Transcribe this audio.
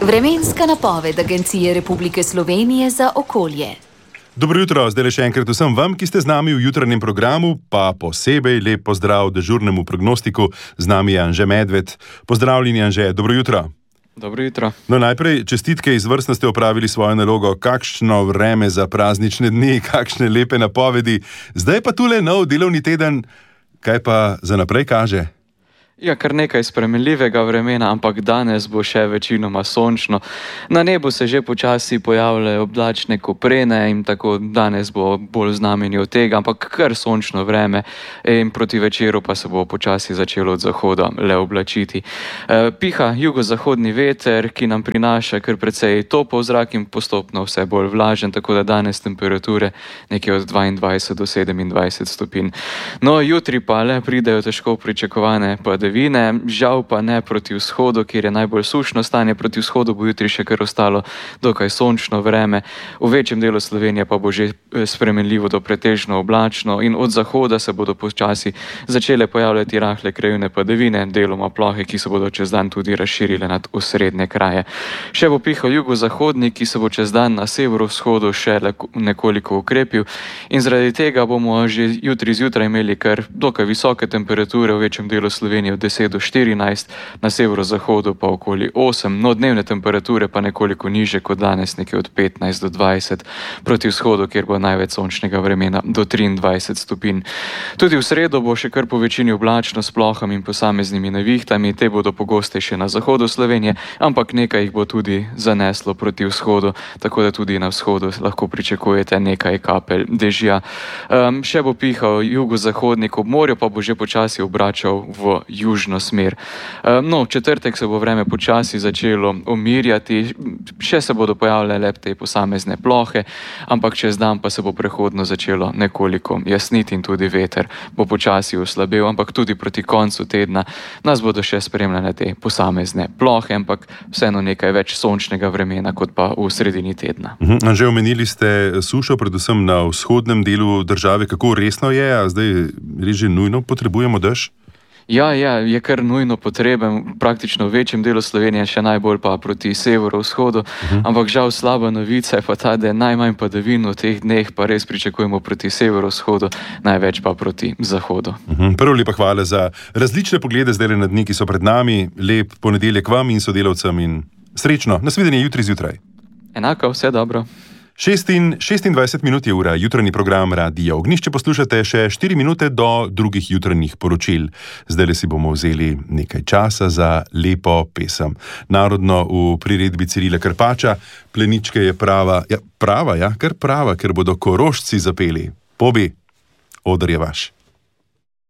Vremenska napoved Agencije Republike Slovenije za okolje. Dobro jutro, zdaj le še enkrat vsem vam, ki ste z nami v jutranjem programu, pa posebej lep pozdrav dežurnemu prognostiku. Z nami je Anže Medved. Pozdravljeni, Anže, dobro jutro. Dobro jutro. No, najprej čestitke, izvrstno ste opravili svojo nalogo. Kakšno vreme za praznične dni, kakšne lepe napovedi. Zdaj pa tule nov delovni teden. Kaj pa za naprej kaže? Ja, kar nekaj spremenljivega vremena, ampak danes bo še večinoma sončno. Na nebu se že počasi pojavljajo oblačne koprene in tako danes bo bolj znamenje od tega, ampak kar sončno vreme in proti večeru pa se bo počasi začelo od zahoda le oblačiti. Piha jugozahodni veter, ki nam prinaša kar precej topel zrak in postopno vse bolj vlažen, tako da danes temperature nekje od 22 do 27 stopinj. No, jutri pa le pridejo težko pričakovane padavine, žal pa ne proti vzhodu, kjer je najbolj sušno stanje. Proti vzhodu bo jutri še kar ostalo dokaj sončno vreme. V večjem delu Slovenije pa bo že spremenljivo do pretežno oblačno in od zahoda se bodo počasi začele pojavljati rahle krajevne padavine, deloma plohe, ki se bodo čez dan tudi razširile nad osrednje kraje. Še bo pihal jugozahodni, ki se bo čez dan na severovzhodu še nekoliko ukrepil in zaradi tega bomo že jutri zjutraj imeli kar dokaj visoke temperature v večjem delu Slovenije, 10 do 14, na severozahodu pa okoli 8, no dnevne temperature pa nekoliko niže kot danes, nekje od 15 do 20, proti vzhodu, kjer bo največ sončnega vremena, do 23 stopinj. Tudi v sredo bo še kar po večini oblačno s plohami in posameznimi nevihtami, te bodo pogostejše na zahodu Slovenije, ampak nekaj jih bo tudi zaneslo proti vzhodu, tako da tudi na vzhodu lahko pričakujete nekaj kapelj dežja. Še bo pihal jugozahodnik, ob morju pa bo že počasi obračal v južno smer. No, v četrtek se bo vreme počasi začelo umirjati, še se bodo pojavljale le te posamezne plohe, ampak čez dan pa se bo prehodno začelo nekoliko jasniti in tudi veter bo počasi oslabel, ampak tudi proti koncu tedna nas bodo še spremljale te posamezne plohe, ampak vseeno nekaj več sončnega vremena kot pa v sredini tedna. Že omenili ste sušo, predvsem na vzhodnem delu države. Kako resno je, a zdaj res že nujno potrebujemo dež? Ja, je kar nujno potreben, praktično v večjem delu Slovenije, še najbolj pa proti severovzhodu, ampak žal slaba novica je pa ta, da je najmanj padavin v teh dneh pa res pričakujemo proti severovzhodu, največ pa proti zahodu. Prvo lepa hvala za različne poglede zdaj na dni, ki so pred nami. Lep ponedeljek vam in sodelavcem in srečno. Nasvidenje jutri zjutraj. Enako, vse dobro. 26 minut je ura, jutranji program Radia Ognjišče poslušate še 4 minute do drugih jutranjih poročil. Zdaj si bomo vzeli nekaj časa za lepo pesem. Narodno v priredbi Cirila Krpača, Pleničke je prava, kar prava, ker bodo Korošci zapeli. Pobi, oder je vaš.